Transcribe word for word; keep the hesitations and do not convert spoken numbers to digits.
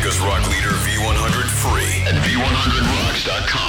America's rock leader V one hundred free at V one hundred rocks dot com.